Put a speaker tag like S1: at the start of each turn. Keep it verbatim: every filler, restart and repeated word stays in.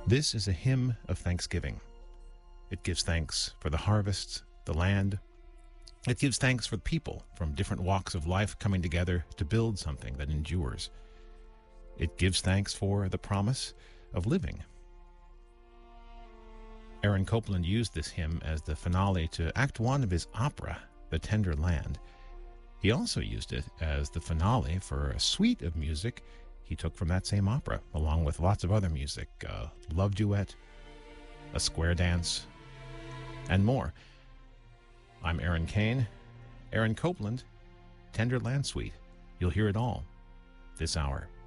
S1: This is a hymn of thanksgiving. It gives thanks for the harvests, the land. It gives thanks for people from different walks of life coming together to build something that endures. It gives thanks for the promise of living. Aaron Copland used this hymn as the finale to Act One of his opera, The Tender Land. He also used it as the finale for a suite of music he took from that same opera, along with lots of other music, a love duet, a square dance, and more. I'm Aaron Kane. Aaron Copland, Tender Land Suite. You'll hear it all this hour.